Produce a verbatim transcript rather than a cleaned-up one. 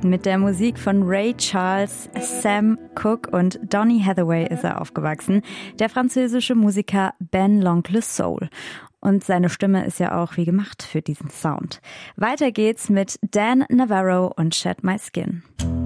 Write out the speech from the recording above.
Mit der Musik von Ray Charles, Sam Cooke und Donny Hathaway ist er aufgewachsen. Der französische Musiker Ben L'Oncle Soul. Und seine Stimme ist ja auch wie gemacht für diesen Sound. Weiter geht's mit Dan Navarro und Shed My Skin.